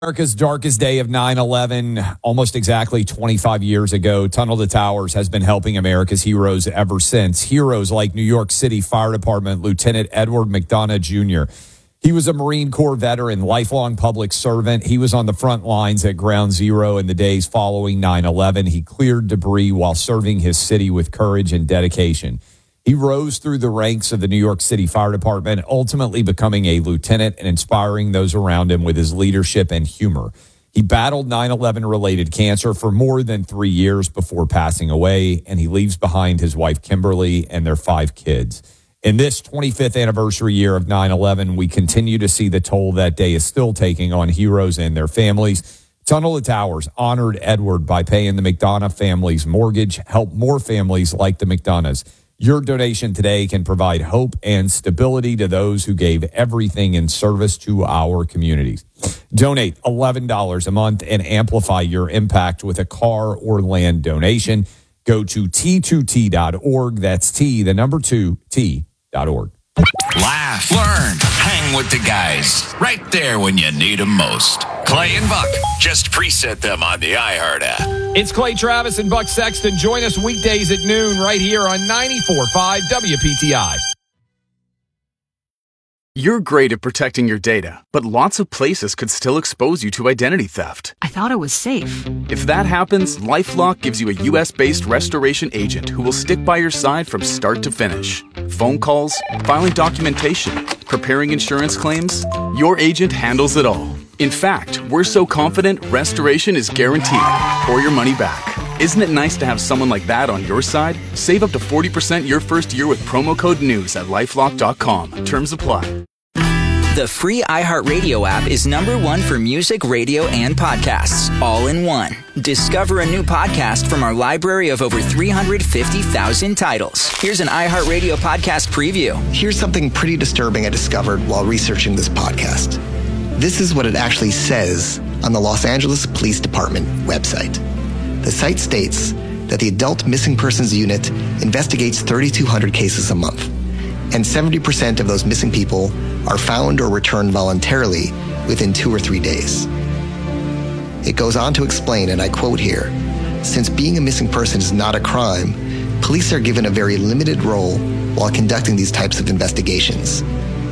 America's darkest day of 9/11, almost exactly 25 years ago. Tunnel to Towers has been helping America's heroes ever since. Heroes like New York City Fire Department Lieutenant Edward McDonough Jr. He was a Marine Corps veteran, lifelong public servant. He was on the front lines at Ground Zero in the days following 9/11. He cleared debris while serving his city with courage and dedication. He rose through the ranks of the New York City Fire Department, ultimately becoming a lieutenant and inspiring those around him with his leadership and humor. He battled 9/11-related cancer for more than 3 years before passing away, and he leaves behind his wife, Kimberly, and their 5 kids. In this 25th anniversary year of 9/11, we continue to see the toll that day is still taking on heroes and their families. Tunnel to Towers honored Edward by paying the McDonough family's mortgage, help more families like the McDonoughs. Your donation today can provide hope and stability to those who gave everything in service to our communities. Donate $11 a month and amplify your impact with a car or land donation. Go to T2T.org. That's T, the number 2, T.org. Laugh, learn, hang with the guys. Right there when you need them most. Clay and Buck. Just preset them on the iHeart app. It's Clay Travis and Buck Sexton. Join us weekdays at noon right here on 94.5 WPTI. You're great at protecting your data, but lots of places could still expose you to identity theft. I thought it was safe. If that happens, LifeLock gives you a U.S.-based restoration agent who will stick by your side from start to finish. Phone calls, filing documentation, preparing insurance claims, your agent handles it all. In fact, we're so confident restoration is guaranteed or your money back. Isn't it nice to have someone like that on your side? Save up to 40% your first year with promo code NEWS at LifeLock.com. Terms apply. The free iHeartRadio app is #1 for music, radio, and podcasts, all in one. Discover a new podcast from our library of over 350,000 titles. Here's an iHeartRadio podcast preview. Here's something pretty disturbing I discovered while researching this podcast. This is what it actually says on the Los Angeles Police Department website. The site states that the Adult Missing Persons Unit investigates 3,200 cases a month, and 70% of those missing people are found or returned voluntarily within 2 or 3 days. It goes on to explain, and I quote here, "Since being a missing person is not a crime, police are given a very limited role while conducting these types of investigations."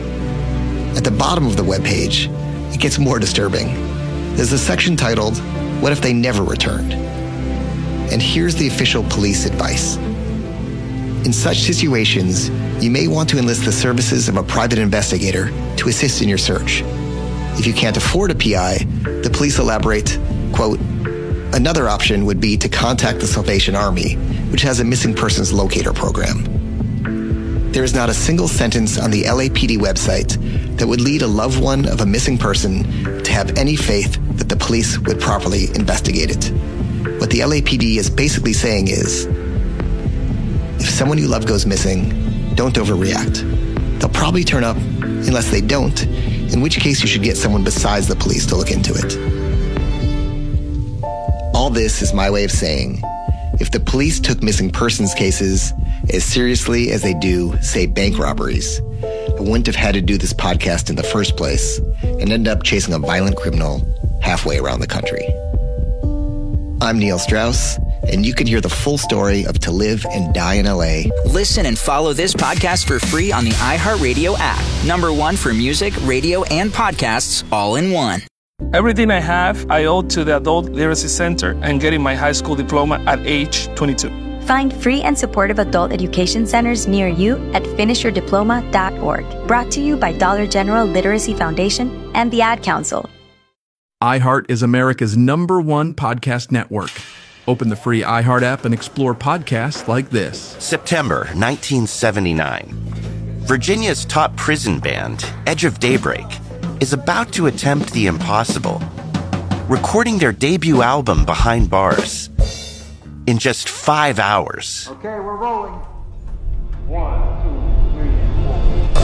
At the bottom of the webpage, it gets more disturbing. There's a section titled, "What if they never returned?" And here's the official police advice. In such situations, you may want to enlist the services of a private investigator to assist in your search. If you can't afford a PI, the police elaborate, quote, "Another option would be to contact the Salvation Army, which has a missing persons locator program." There is not a single sentence on the LAPD website that would lead a loved one of a missing person to have any faith that the police would properly investigate it. What the LAPD is basically saying is, if someone you love goes missing, don't overreact. They'll probably turn up unless they don't, in which case you should get someone besides the police to look into it. All this is my way of saying, if the police took missing persons cases as seriously as they do, say, bank robberies, I wouldn't have had to do this podcast in the first place and end up chasing a violent criminal halfway around the country. I'm Neil Strauss, and you can hear the full story of To Live and Die in LA. Listen and follow this podcast for free on the iHeartRadio app. #1 for music, radio, and podcasts, all in one. Everything I have, I owe to the Adult Literacy Center and getting my high school diploma at age 22. Find free and supportive adult education centers near you at finishyourdiploma.org. Brought to you by Dollar General Literacy Foundation and the Ad Council. iHeart is America's #1 podcast network. Open the free iHeart app and explore podcasts like this. September 1979. Virginia's top prison band, Edge of Daybreak, is about to attempt the impossible, recording their debut album Behind Bars in just 5 hours. Okay, we're rolling. 1, 2,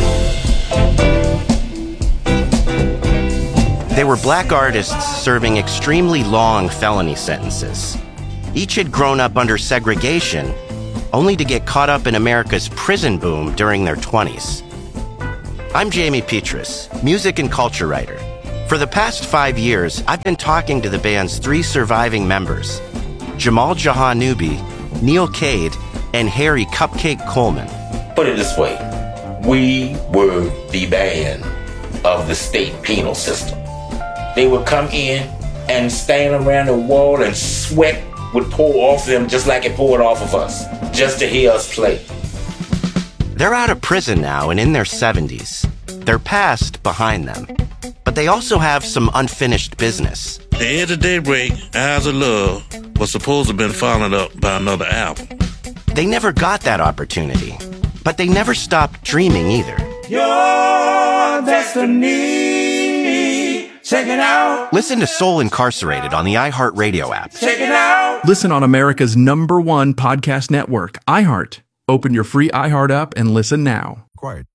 3, 4. They were black artists serving extremely long felony sentences. Each had grown up under segregation, only to get caught up in America's prison boom during their 20s. I'm Jamie Petrus, music and culture writer. For the past 5 years, I've been talking to the band's 3 surviving members, Jamal Jahanoubi, Neil Cade, and Harry Cupcake Coleman. Put it this way, we were the band of the state penal system. They would come in and stand around the wall and sweat would pour off them just like it poured off of us, just to hear us play. They're out of prison now and in their 70s. Their past behind them. But they also have some unfinished business. The Edge of Daybreak, Eyes of Love, was supposed to have been followed up by another album. They never got that opportunity, but they never stopped dreaming either. Your destiny. Check it out. Listen to Soul Incarcerated on the iHeartRadio app. Check it out. Listen on America's #1 podcast network, iHeart. Open your free iHeart app and listen now. Quiet.